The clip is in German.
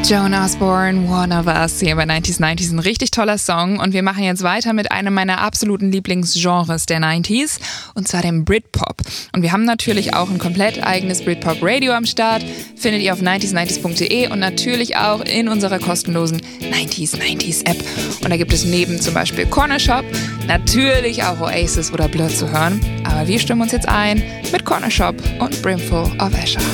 Joan Osborne, One of Us, hier bei 90s ein richtig toller Song. Und wir machen jetzt weiter mit einem meiner absoluten Lieblingsgenres der 90s, und zwar dem Britpop. Und wir haben natürlich auch ein komplett eigenes Britpop-Radio am Start, findet ihr auf 90s90s.de und natürlich auch in unserer kostenlosen 90s App. Und da gibt es neben zum Beispiel Corner Shop natürlich auch Oasis oder Blur zu hören. Aber wir stimmen uns jetzt ein mit Corner Shop und Brimful of Asher.